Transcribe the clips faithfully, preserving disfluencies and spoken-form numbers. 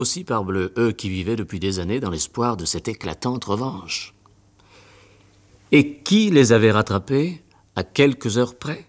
Aussi parbleu, eux qui vivaient depuis des années dans l'espoir de cette éclatante revanche. Et qui les avait rattrapés à quelques heures près?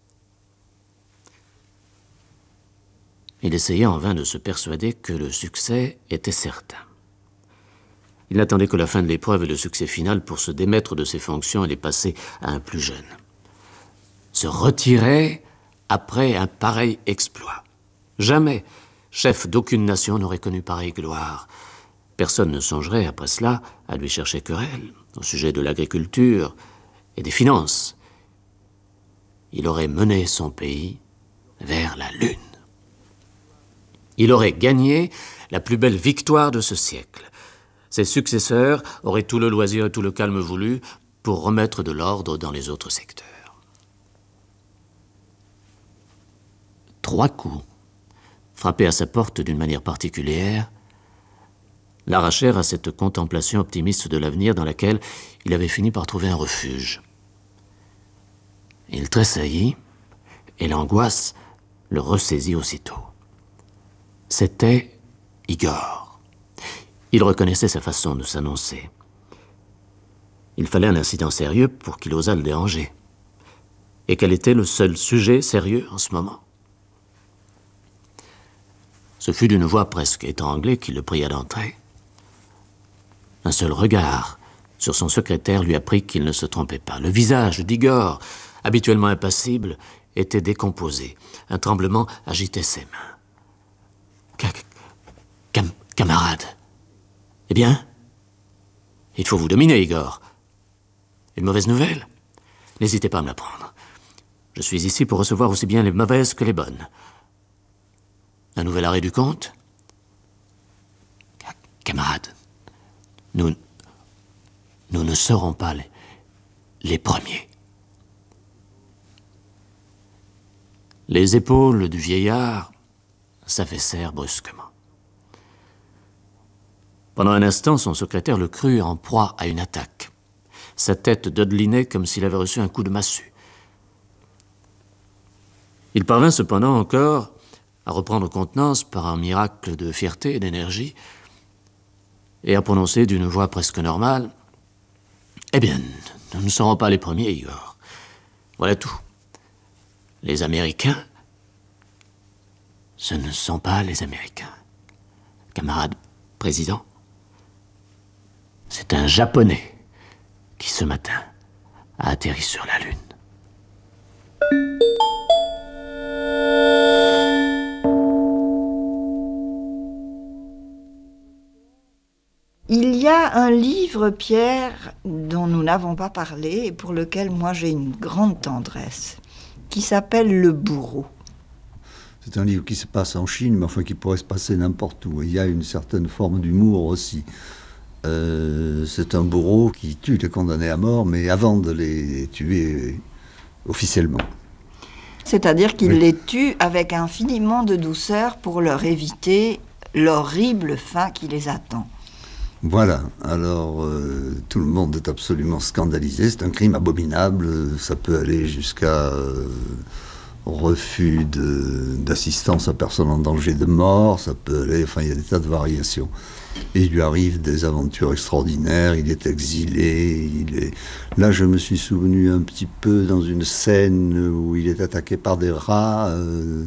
Il essayait en vain de se persuader que le succès était certain. Il n'attendait que la fin de l'épreuve et le succès final pour se démettre de ses fonctions et les passer à un plus jeune. Se retirer après un pareil exploit. Jamais chef d'aucune nation n'aurait connu pareille gloire. Personne ne songerait, après cela, à lui chercher querelle au sujet de l'agriculture et des finances. Il aurait mené son pays vers la Lune. Il aurait gagné la plus belle victoire de ce siècle. Ses successeurs auraient tout le loisir et tout le calme voulu pour remettre de l'ordre dans les autres secteurs. Trois coups, frappés à sa porte d'une manière particulière, l'arrachèrent à cette contemplation optimiste de l'avenir dans laquelle il avait fini par trouver un refuge. Il tressaillit et l'angoisse le ressaisit aussitôt. C'était Igor. Il reconnaissait sa façon de s'annoncer. Il fallait un incident sérieux pour qu'il osât le déranger. Et quel était le seul sujet sérieux en ce moment? Ce fut d'une voix presque étranglée qu'il le pria d'entrer. Un seul regard sur son secrétaire lui apprit qu'il ne se trompait pas. Le visage d'Igor, habituellement impassible, était décomposé. Un tremblement agitait ses mains. Cam camarade. Eh bien? Il faut vous dominer, Igor. Une mauvaise nouvelle? N'hésitez pas à me l'apprendre. Je suis ici pour recevoir aussi bien les mauvaises que les bonnes. Un nouvel arrêt du compte? Camarade, nous, nous ne serons pas les, les premiers. Les épaules du vieillard s'affaissèrent brusquement. Pendant un instant, son secrétaire le crut en proie à une attaque. Sa tête dodelinait comme s'il avait reçu un coup de massue. Il parvint cependant encore à reprendre contenance par un miracle de fierté et d'énergie, et à prononcer d'une voix presque normale « Eh bien, nous ne serons pas les premiers, Igor. Voilà tout. Les Américains, ce ne sont pas les Américains. Camarade président, c'est un Japonais qui, ce matin, a atterri sur la Lune. » Il y a un livre, Pierre, dont nous n'avons pas parlé et pour lequel moi j'ai une grande tendresse, qui s'appelle Le Bourreau. C'est un livre qui se passe en Chine, mais enfin qui pourrait se passer n'importe où. Il y a une certaine forme d'humour aussi. Euh, c'est un bourreau qui tue les condamnés à mort, mais avant de les tuer officiellement. C'est-à-dire qu'il Oui. les tue avec infiniment de douceur pour leur éviter l'horrible fin qui les attend. Voilà, alors euh, tout le monde est absolument scandalisé, c'est un crime abominable, ça peut aller jusqu'à euh, refus de, d'assistance à personne en danger de mort, ça peut aller, enfin il y a des tas de variations. Et il lui arrive des aventures extraordinaires, il est exilé, il est... Là je me suis souvenu un petit peu dans une scène où il est attaqué par des rats, euh,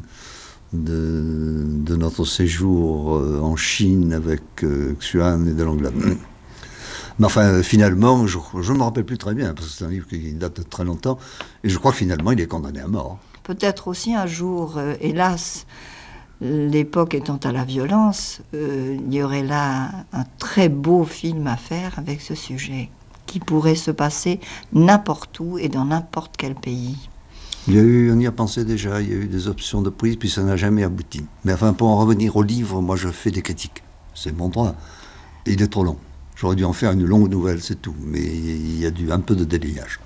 De, de notre séjour euh, en Chine avec euh, Xuan et de l'Anglade. Mais enfin, finalement, je ne me rappelle plus très bien, parce que c'est un livre qui date de très longtemps, et je crois que finalement, il est condamné à mort. Peut-être aussi un jour, euh, hélas, l'époque étant à la violence, euh, il y aurait là un très beau film à faire avec ce sujet, qui pourrait se passer n'importe où et dans n'importe quel pays. Il y a eu, on y a pensé déjà, il y a eu des options de prise, puis ça n'a jamais abouti. Mais enfin, pour en revenir au livre, moi je fais des critiques. C'est mon droit. Et il est trop long. J'aurais dû en faire une longue nouvelle, c'est tout. Mais il y a du, un peu de délayage.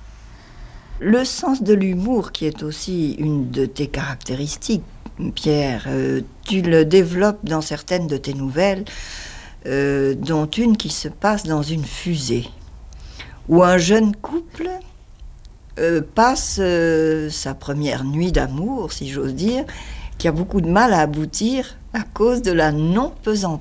Le sens de l'humour, qui est aussi une de tes caractéristiques, Pierre, euh, tu le développes dans certaines de tes nouvelles, euh, dont une qui se passe dans une fusée, où un jeune couple euh, passe euh, sa première nuit d'amour, si j'ose dire, qui a beaucoup de mal à aboutir à cause de la non-pesanteur.